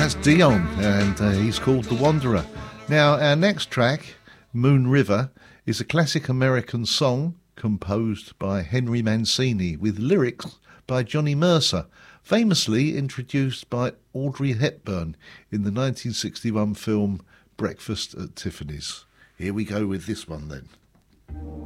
That's Dion, and he's called The Wanderer. Now, our next track, Moon River, is a classic American song composed by Henry Mancini with lyrics by Johnny Mercer, famously introduced by Audrey Hepburn in the 1961 film Breakfast at Tiffany's. Here we go with this one then.